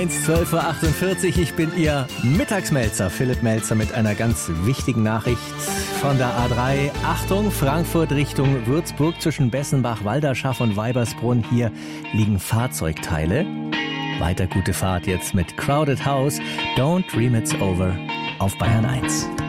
12:48 Uhr, ich bin Ihr Mittagsmelzer, Philipp Melzer, mit einer ganz wichtigen Nachricht von der A3. Achtung, Frankfurt Richtung Würzburg zwischen Bessenbach, Walderschaff und Weibersbrunn. Hier liegen Fahrzeugteile. Weiter gute Fahrt jetzt mit Crowded House. Don't Dream It's Over auf Bayern 1.